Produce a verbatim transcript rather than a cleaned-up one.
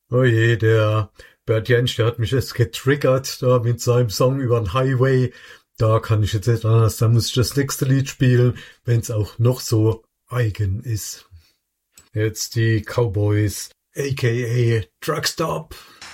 Oh je, der Bert Jansch, der hat mich jetzt getriggert, da mit seinem Song über den Highway. Da kann ich jetzt nicht anders, da muss ich das nächste Lied spielen, wenn es auch noch so eigen ist. Jetzt die Cowboys, aka Truckstop.